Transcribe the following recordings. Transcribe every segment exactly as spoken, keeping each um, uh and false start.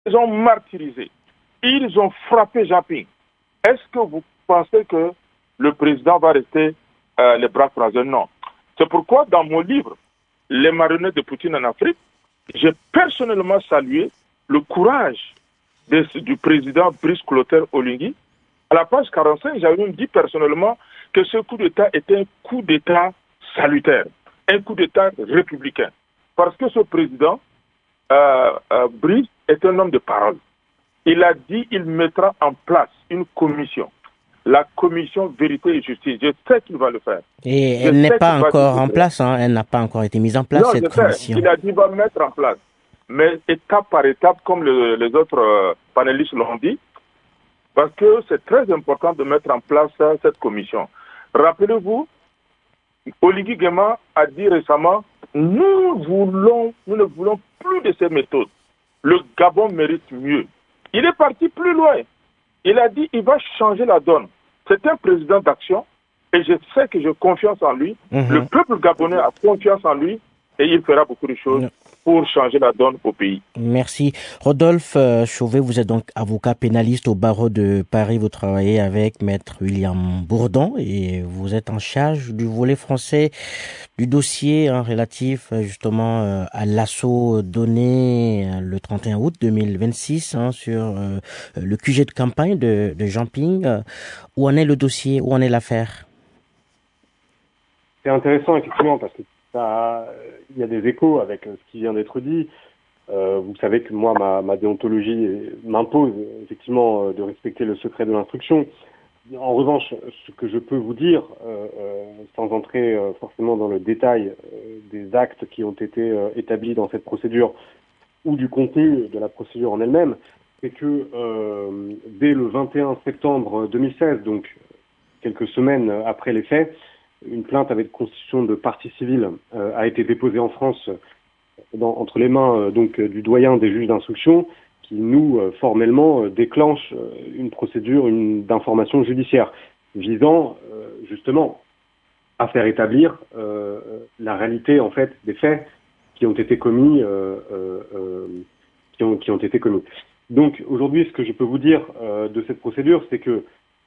Ils ont martyrisé. Ils ont frappé Japing. Est-ce que vous pensez que le président va rester euh, les bras croisés? Non. C'est pourquoi, dans mon livre, Les marionnettes de Poutine en Afrique, j'ai personnellement salué le courage de, du président Brice Clotaire Oligui. À la page quarante-cinq, j'avais même dit personnellement que ce coup d'État était un coup d'État salutaire, un coup d'État républicain. Parce que ce président, euh, euh, Brice, est un homme de parole. Il a dit qu'il mettra en place une commission, la commission Vérité et Justice. Je sais qu'il va le faire. Et elle n'est pas encore en place, hein. Elle n'a pas encore été mise en place, non, cette je sais. commission. Il a dit qu'il va mettre en place. Mais étape par étape, comme le, les autres euh, panélistes l'ont dit, parce que c'est très important de mettre en place euh, cette commission. Rappelez-vous, Oligui Nguema a dit récemment, nous voulons, nous ne voulons plus de ces méthodes. Le Gabon mérite mieux. Il est parti plus loin. Il a dit qu'il va changer la donne. C'est un président d'action et je sais que j'ai confiance en lui. Mm-hmm. Le peuple gabonais a confiance en lui et il fera beaucoup de choses pour changer la donne au pays. Merci. Rodolphe Chauvet, vous êtes donc avocat pénaliste au barreau de Paris. Vous travaillez avec Maître William Bourdon et vous êtes en charge du volet français du dossier hein, relatif justement à l'assaut donné le trente et un août deux mille vingt-six hein, sur euh, le Q G de campagne de, de Jean Ping. Où en est le dossier? Où en est l'affaire? C'est intéressant effectivement parce que ça, il y a des échos avec ce qui vient d'être dit. Euh, vous savez que moi, ma, ma déontologie m'impose effectivement de respecter le secret de l'instruction. En revanche, ce que je peux vous dire, euh, euh, sans entrer euh, forcément dans le détail euh, des actes qui ont été euh, établis dans cette procédure ou du contenu de la procédure en elle-même, c'est que euh, dès le vingt et un septembre deux mille seize, donc quelques semaines après les faits, une plainte avec constitution de partie civile euh, a été déposée en France dans, entre les mains euh, donc du doyen des juges d'instruction qui nous euh, formellement euh, déclenche euh, une procédure une, d'information judiciaire visant euh, justement à faire établir euh, la réalité en fait des faits qui ont été commis euh, euh, euh, qui ont qui ont été commis. Donc aujourd'hui, ce que je peux vous dire euh, de cette procédure, c'est que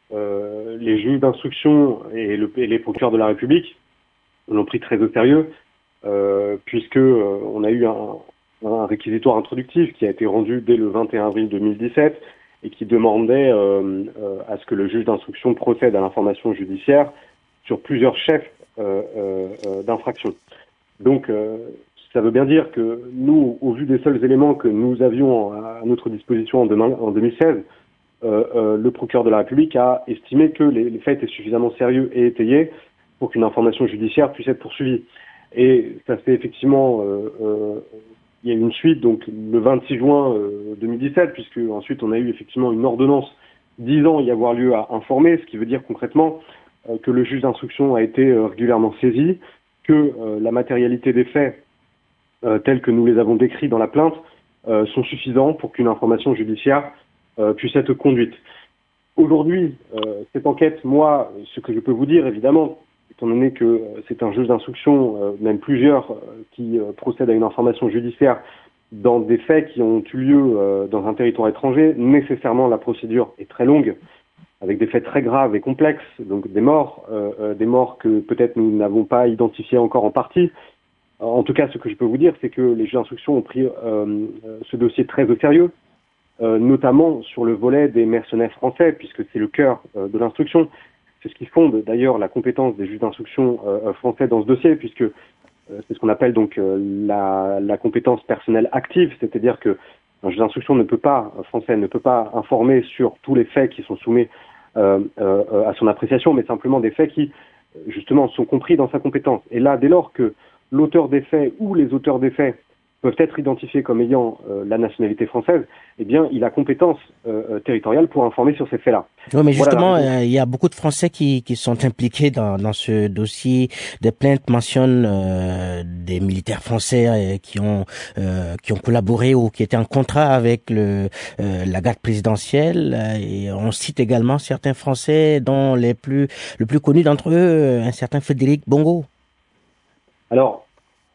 Euh, les juges d'instruction et, le, et les procureurs de la République l'ont pris très au sérieux, euh, puisque euh, on a eu un, un réquisitoire introductif qui a été rendu dès le vingt et un avril deux mille dix-sept et qui demandait euh, euh, à ce que le juge d'instruction procède à l'information judiciaire sur plusieurs chefs euh, euh, d'infraction. Donc, euh, ça veut bien dire que nous, au vu des seuls éléments que nous avions à notre disposition en, demain, en deux mille seize, Euh, euh, le procureur de la République a estimé que les, les faits étaient suffisamment sérieux et étayés pour qu'une information judiciaire puisse être poursuivie. Et ça fait effectivement, euh, euh, il y a eu une suite, donc le vingt-six juin euh, deux mille dix-sept, puisque ensuite on a eu effectivement une ordonnance disant y avoir lieu à informer, ce qui veut dire concrètement euh, que le juge d'instruction a été euh, régulièrement saisi, que euh, la matérialité des faits euh, tels que nous les avons décrits dans la plainte euh, sont suffisants pour qu'une information judiciaire Euh, puisse être conduite. Aujourd'hui, euh, cette enquête, moi, ce que je peux vous dire, évidemment, étant donné que euh, c'est un juge d'instruction, euh, même plusieurs, euh, qui euh, procède à une information judiciaire dans des faits qui ont eu lieu euh, dans un territoire étranger, nécessairement la procédure est très longue, avec des faits très graves et complexes, donc des morts, euh, euh, des morts que peut-être nous n'avons pas identifiés encore en partie. En tout cas, ce que je peux vous dire, c'est que les juges d'instruction ont pris euh, ce dossier très au sérieux, Euh, notamment sur le volet des mercenaires français, puisque c'est le cœur euh, de l'instruction. C'est ce qui fonde d'ailleurs la compétence des juges d'instruction euh, français dans ce dossier, puisque euh, c'est ce qu'on appelle donc euh, la, la compétence personnelle active, c'est-à-dire que un juge d'instruction ne peut pas, un français ne peut pas informer sur tous les faits qui sont soumis euh, euh, à son appréciation, mais simplement des faits qui, justement, sont compris dans sa compétence. Et là, dès lors que l'auteur des faits ou les auteurs des faits peuvent être identifiés comme ayant euh, la nationalité française, eh bien, il a compétence euh, territoriale pour informer sur ces faits-là. Oui, mais justement, voilà, euh, il y a beaucoup de Français qui, qui sont impliqués dans, dans ce dossier. Des plaintes mentionnent euh, des militaires français euh, qui ont euh, qui ont collaboré ou qui étaient en contrat avec le euh, la garde présidentielle. Et on cite également certains Français, dont les plus le plus connu d'entre eux, un certain Frédéric Bongo. Alors,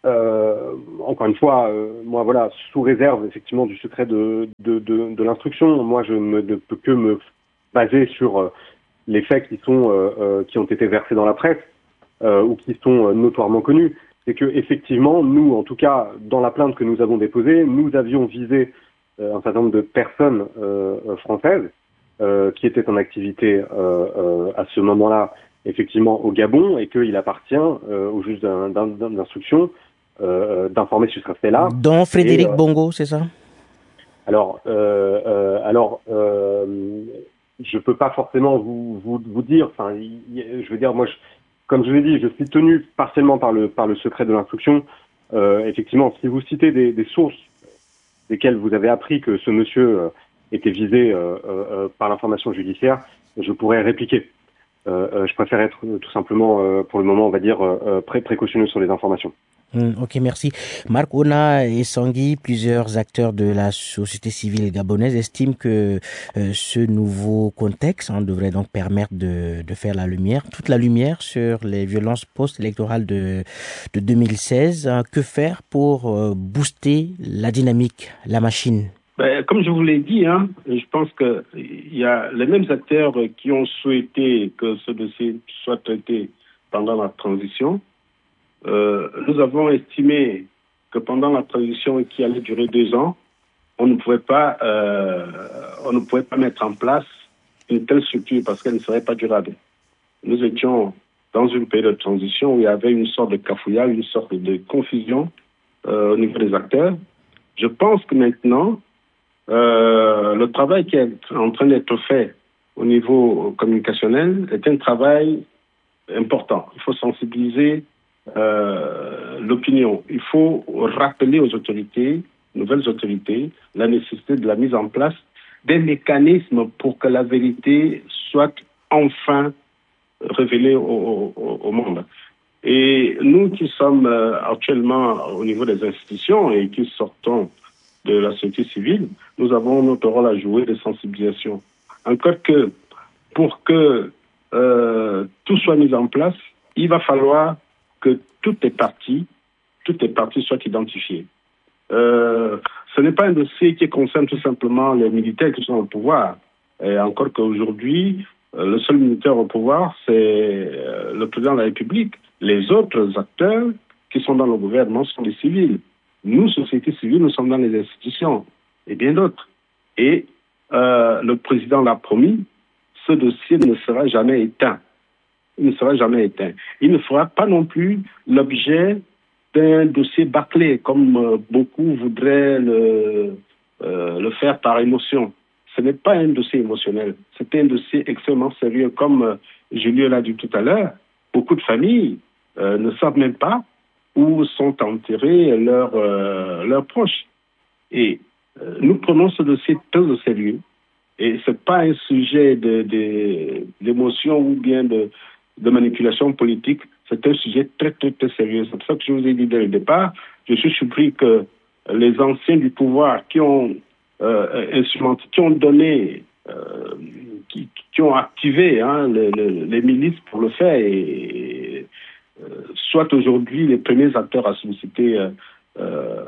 euh, encore une fois, euh, moi voilà, sous réserve effectivement du secret de de, de, de l'instruction, moi je me, ne peux que me baser sur euh, les faits qui sont euh, euh, qui ont été versés dans la presse euh, ou qui sont euh, notoirement connus. C'est que effectivement, nous, en tout cas, dans la plainte que nous avons déposée, nous avions visé euh, un certain nombre de personnes euh, françaises euh, qui étaient en activité euh, euh, à ce moment-là, effectivement, au Gabon, et qu'il appartient euh, au juge d'instruction euh, d'informer sur ce fait-là. Dont Frédéric et, euh, Bongo, c'est ça? Alors, euh, euh, alors, euh, je peux pas forcément vous vous, vous dire. Enfin, je veux dire, moi, je, comme je l'ai dit, je suis tenu partiellement par le par le secret de l'instruction. Euh, effectivement, si vous citez des, des sources desquelles vous avez appris que ce monsieur euh, était visé euh, euh, par l'information judiciaire, je pourrais répliquer. Euh, euh, je préfère être euh, tout simplement, euh, pour le moment, on va dire, euh, pré précautionneux sur les informations. Mmh, ok, merci. Marc Ona et Sangui, plusieurs acteurs de la société civile gabonaise, estiment que euh, ce nouveau contexte hein, devrait donc permettre de, de faire la lumière, toute la lumière sur les violences post-électorales de, de deux mille seize. Hein. Que faire pour euh, booster la dynamique, la machine? Ben, comme je vous l'ai dit, hein, je pense qu'il y a les mêmes acteurs qui ont souhaité que ce dossier soit traité pendant la transition. Euh, nous avons estimé que pendant la transition qui allait durer deux ans, on ne pouvait pas, euh, on ne pouvait pas mettre en place une telle structure parce qu'elle ne serait pas durable. Nous étions dans une période de transition où il y avait une sorte de cafouillage, une sorte de confusion euh, au niveau des acteurs. Je pense que maintenant, euh, le travail qui est en train d'être fait au niveau communicationnel est un travail important. Il faut sensibiliser Euh, l'opinion. Il faut rappeler aux autorités, nouvelles autorités, la nécessité de la mise en place des mécanismes pour que la vérité soit enfin révélée au, au, au monde. Et nous qui sommes euh, actuellement au niveau des institutions et qui sortons de la société civile, nous avons notre rôle à jouer de sensibilisation. Encore que pour que euh, tout soit mis en place, il va falloir que toutes les parties, toutes les parties soient identifiées. Euh, ce n'est pas un dossier qui concerne tout simplement les militaires qui sont au pouvoir. Et encore qu'aujourd'hui, euh, le seul militaire au pouvoir, c'est euh, le président de la République. Les autres acteurs qui sont dans le gouvernement sont des civils. Nous, société civile, nous sommes dans les institutions et bien d'autres. Et euh, le président l'a promis, ce dossier ne sera jamais éteint. Il ne sera jamais éteint. Il ne fera pas non plus l'objet d'un dossier bâclé, comme euh, beaucoup voudraient le, euh, le faire par émotion. Ce n'est pas un dossier émotionnel. C'est un dossier extrêmement sérieux. Comme euh, Julien l'a dit tout à l'heure, beaucoup de familles euh, ne savent même pas où sont enterrés leurs, euh, leurs proches. Et euh, nous prenons ce dossier très au sérieux. Et ce n'est pas un sujet de, de, d'émotion ou bien de de manipulation politique, c'est un sujet très, très, très sérieux. C'est pour ça que je vous ai dit dès le départ, je suis surpris que les anciens du pouvoir qui ont euh, instrumenté, qui ont donné, euh, qui, qui ont activé hein, les, les, les milices pour le faire, et, euh, soient aujourd'hui les premiers acteurs à solliciter euh, euh,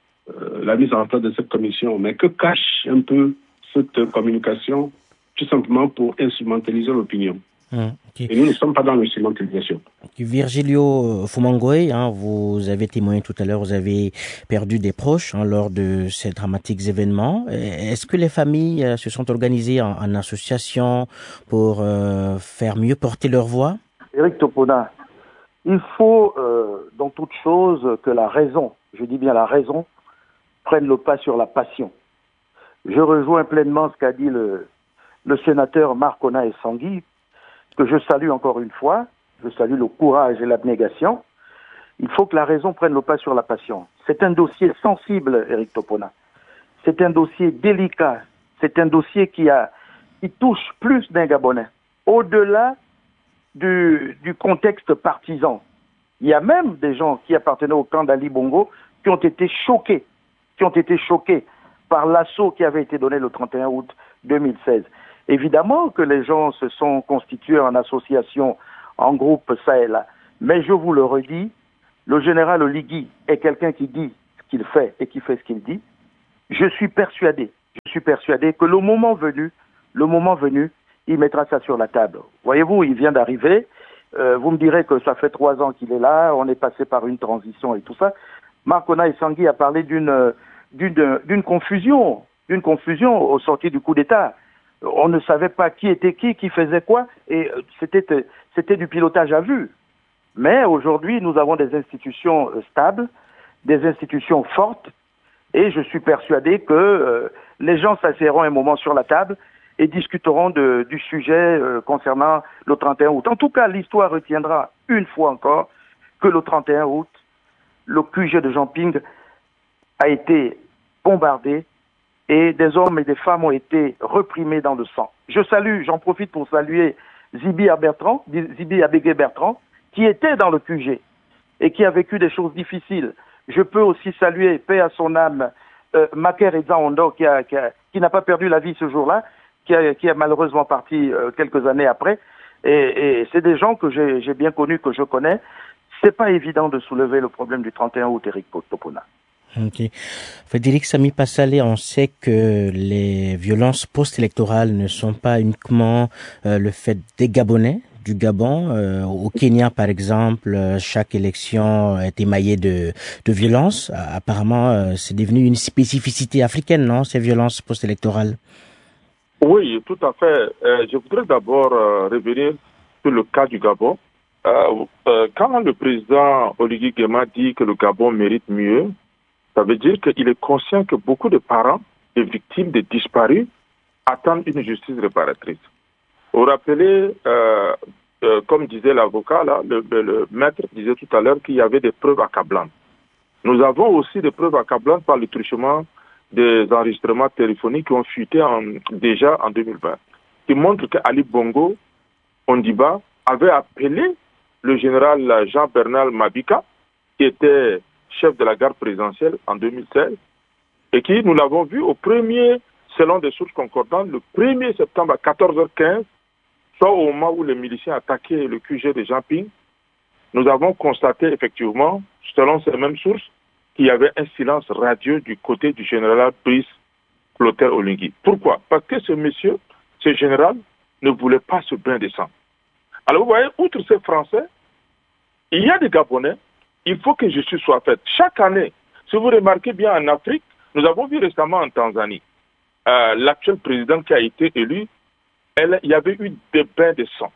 la mise en place de cette commission. Mais que cache un peu cette communication, tout simplement pour instrumentaliser l'opinion? Hum, okay. Et nous ne sommes pas dans l'instrumentalisation. Virgilio Fumangoy, hein, vous avez témoigné tout à l'heure, vous avez perdu des proches hein, lors de ces dramatiques événements. Est-ce que les familles euh, se sont organisées en, en association pour euh, faire mieux porter leur voix? Éric Topona, il faut euh, dans toute chose que la raison, je dis bien la raison, prenne le pas sur la passion. Je rejoins pleinement ce qu'a dit le, le sénateur Marc Ona et Sangui, que je salue encore une fois, je salue le courage et l'abnégation. Il faut que la raison prenne le pas sur la passion. C'est un dossier sensible, Éric Topona. C'est un dossier délicat. C'est un dossier qui, a, qui touche plus d'un Gabonais. Au-delà du, du contexte partisan, il y a même des gens qui appartenaient au camp d'Ali Bongo qui ont été choqués, qui ont été choqués par l'assaut qui avait été donné le trente et un août deux mille seize. Évidemment que les gens se sont constitués en association, en groupe, ça et là. Mais je vous le redis, le général Oligui est quelqu'un qui dit ce qu'il fait et qui fait ce qu'il dit, je suis persuadé, je suis persuadé que le moment venu, le moment venu, il mettra ça sur la table. Voyez-vous, il vient d'arriver, euh, vous me direz que ça fait trois ans qu'il est là, on est passé par une transition et tout ça. Marc Onaï-Sangui a parlé d'une, d'une, d'une confusion, d'une confusion au sortir du coup d'État. On ne savait pas qui était qui, qui faisait quoi, et c'était, c'était du pilotage à vue. Mais aujourd'hui, nous avons des institutions stables, des institutions fortes, et je suis persuadé que euh, les gens s'asseoiront un moment sur la table et discuteront de, du sujet euh, concernant le trente et un août. En tout cas, l'histoire retiendra une fois encore que le trente et un août, le Q G de Jean-Ping a été bombardé et des hommes et des femmes ont été reprimés dans le sang. Je salue, j'en profite pour saluer Zibi Bertrand, Zibi Abégué Bertrand, qui était dans le Q G et qui a vécu des choses difficiles. Je peux aussi saluer, paix à son âme, euh, Maker Eza Ondo, qui, a, qui, a, qui n'a pas perdu la vie ce jour-là, qui a, qui a malheureusement parti euh, quelques années après. Et, et c'est des gens que j'ai, j'ai bien connus, que je connais. C'est pas évident de soulever le problème du trente et un août, Eric Topona. Ok. Frédéric Samy Passalé, on sait que les violences post-électorales ne sont pas uniquement euh, le fait des Gabonais, du Gabon. Euh, au Kenya, par exemple, chaque élection est émaillée de, de violences. Apparemment, euh, c'est devenu une spécificité africaine, non, ces violences post-électorales? Oui, tout à fait. Euh, je voudrais d'abord euh, revenir sur le cas du Gabon. Euh, euh, quand le président Oligui Nguema dit que le Gabon mérite mieux, ça veut dire qu'il est conscient que beaucoup de parents et victimes de disparus attendent une justice réparatrice. Vous vous rappelez, euh, euh, comme disait l'avocat, là, le, le, le maître disait tout à l'heure qu'il y avait des preuves accablantes. Nous avons aussi des preuves accablantes par le truchement des enregistrements téléphoniques qui ont fuité en, déjà en deux mille vingt, qui montrent qu'Ali Bongo Ondiba avait appelé le général Jean-Bernal Mabika, qui était chef de la garde présidentielle en deux mille seize, et qui, nous l'avons vu au premier, selon des sources concordantes, le premier septembre à quatorze heures quinze, soit au moment où les miliciens attaquaient le Q G de Jean-Ping, nous avons constaté effectivement, selon ces mêmes sources, qu'il y avait un silence radieux du côté du général Brice Clotaire Oligui. Pourquoi? Parce que ce monsieur, ce général, ne voulait pas ce bain de sang. Alors vous voyez, outre ces Français, il y a des Gabonais, il faut que justice soit faite. Chaque année, si vous remarquez bien en Afrique, nous avons vu récemment en Tanzanie, euh, l'actuel président qui a été élu, elle, il y avait eu des bains de sang.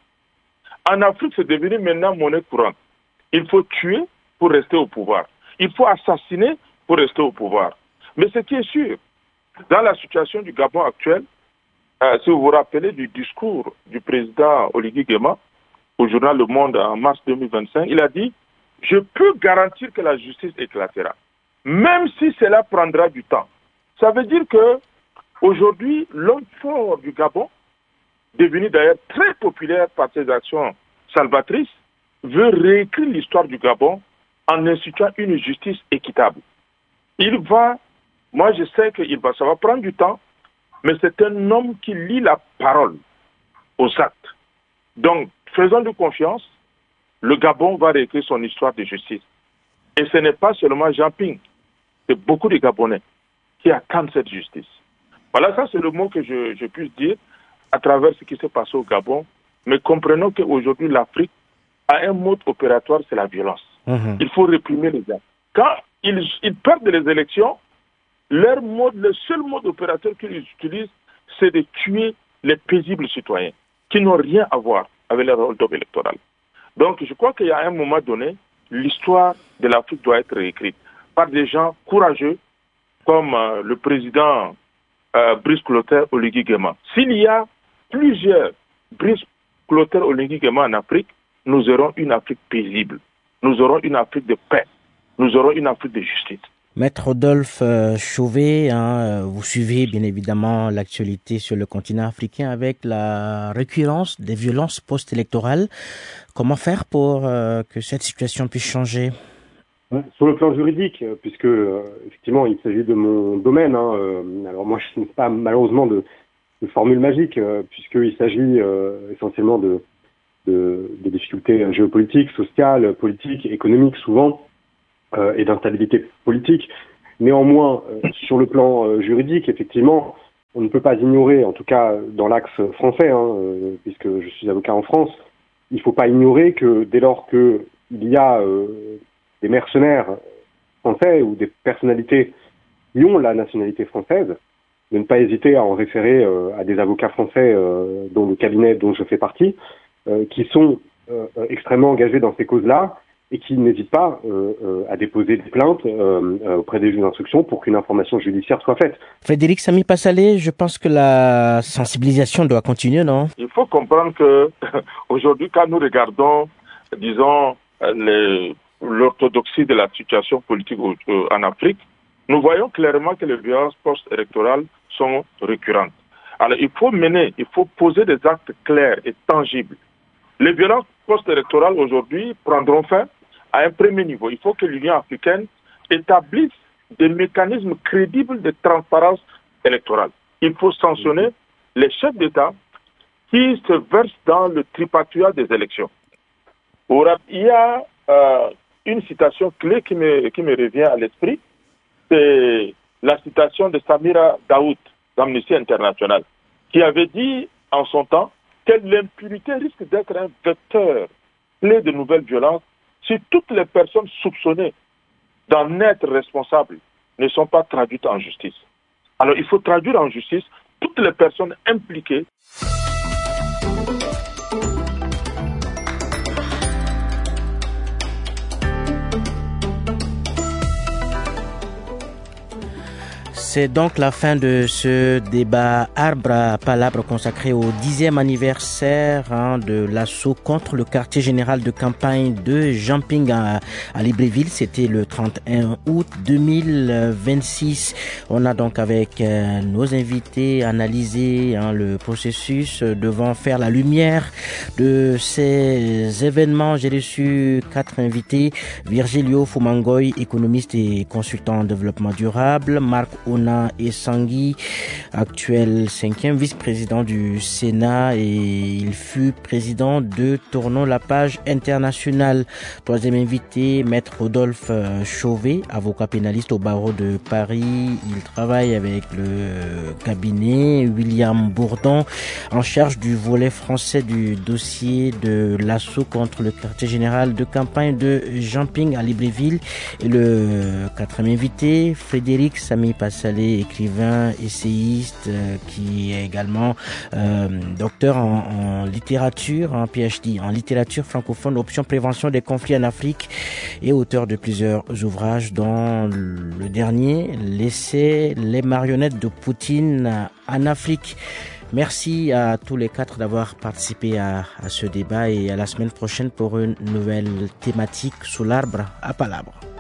En Afrique, c'est devenu maintenant monnaie courante. Il faut tuer pour rester au pouvoir. Il faut assassiner pour rester au pouvoir. Mais ce qui est sûr, dans la situation du Gabon actuel, euh, si vous vous rappelez du discours du président Oligui Nguema au journal Le Monde en mars deux mille vingt-cinq, il a dit « Je peux garantir que la justice éclatera, même si cela prendra du temps. » Ça veut dire que aujourd'hui, l'homme fort du Gabon, devenu d'ailleurs très populaire par ses actions salvatrices, veut réécrire l'histoire du Gabon en instituant une justice équitable. Il va, moi je sais que il va, ça va prendre du temps, mais c'est un homme qui lit la parole aux actes. Donc, faisons-lui confiance, le Gabon va réécrire son histoire de justice. Et ce n'est pas seulement Jean-Ping, c'est beaucoup de Gabonais qui attendent cette justice. Voilà, ça c'est le mot que je, je puisse dire à travers ce qui s'est passé au Gabon, mais comprenons qu'aujourd'hui l'Afrique a un mode opératoire, c'est la violence. Mmh. Il faut réprimer les gens. Quand ils, ils perdent les élections, leur mode, le seul mode opérateur qu'ils utilisent, c'est de tuer les paisibles citoyens qui n'ont rien à voir avec leur hold-up électoral. Donc je crois qu'il y a un moment donné, l'histoire de l'Afrique doit être réécrite par des gens courageux comme euh, le président euh, Brice Clotaire Oligui Nguema. S'il y a plusieurs Brice Clotaire Oligui Nguema en Afrique, nous aurons une Afrique paisible. Nous aurons une Afrique de paix. Nous aurons une Afrique de justice. Maître Rodolphe euh, Chauvet, hein, vous suivez bien évidemment l'actualité sur le continent africain avec la récurrence des violences post-électorales. Comment faire pour euh, que cette situation puisse changer? Sur le plan juridique, puisque euh, effectivement il s'agit de mon domaine, hein, euh, alors moi je n'ai pas malheureusement de, de formule magique, euh, puisqu'il s'agit euh, essentiellement de De, de difficultés géopolitiques, sociales, politiques, économiques souvent. euh, et d'instabilité politique. Néanmoins, euh, sur le plan euh, juridique, effectivement, on ne peut pas ignorer, en tout cas dans l'axe français, hein, euh, puisque je suis avocat en France, il ne faut pas ignorer que dès lors qu'il y a euh, des mercenaires français ou des personnalités qui ont la nationalité française, de ne pas hésiter à en référer euh, à des avocats français euh, dont le cabinet dont je fais partie, euh, qui sont euh, extrêmement engagés dans ces causes-là et qui n'hésitent pas euh, euh, à déposer des plaintes euh, euh, auprès des juges d'instruction pour qu'une information judiciaire soit faite. Frédéric Samy Passalé, je pense que la sensibilisation doit continuer, non? Il faut comprendre que aujourd'hui, quand nous regardons, disons, les, l'orthodoxie de la situation politique en Afrique, nous voyons clairement que les violences post-électorales sont récurrentes. Alors, il faut mener, il faut poser des actes clairs et tangibles. Les violences post-électorales aujourd'hui prendront fin à un premier niveau. Il faut que l'Union africaine établisse des mécanismes crédibles de transparence électorale. Il faut sanctionner les chefs d'État qui se versent dans le tripatouillage des élections. Il y a euh, une citation clé qui me, qui me revient à l'esprit, c'est la citation de Samira Daoud d'Amnesty International, qui avait dit en son temps que l'impunité risque d'être un vecteur clé de nouvelles violences si toutes les personnes soupçonnées d'en être responsables ne sont pas traduites en justice. Alors il faut traduire en justice toutes les personnes impliquées. C'est donc la fin de ce débat arbre à palabre consacré au dixième anniversaire hein, de l'assaut contre le quartier général de campagne de Jamping à, à Libreville. C'était le trente et un août deux mille vingt-six. On a donc avec euh, nos invités analysé hein, le processus devant faire la lumière de ces événements. J'ai reçu quatre invités. Virgilio Fumangoy, économiste et consultant en développement durable. Marc Ona Essangui, actuel cinquième vice-président du Sénat, et il fut président de Tournons la page internationale. Troisième invité, maître Rodolphe Chauvet, avocat pénaliste au barreau de Paris. Il travaille avec le cabinet William Bourdon, en charge du volet français du dossier de l'assaut contre le quartier général de campagne de Jamping à Libreville. Et le quatrième invité, Frédéric Samy Passalé, écrivain, essayiste, euh, qui est également euh, docteur en, en littérature, en P H D en littérature francophone, option prévention des conflits en Afrique, et auteur de plusieurs ouvrages, dont le dernier, l'essai Les marionnettes de Poutine en Afrique. Merci à tous les quatre d'avoir participé à, à ce débat, et à la semaine prochaine pour une nouvelle thématique sous l'arbre à palabre.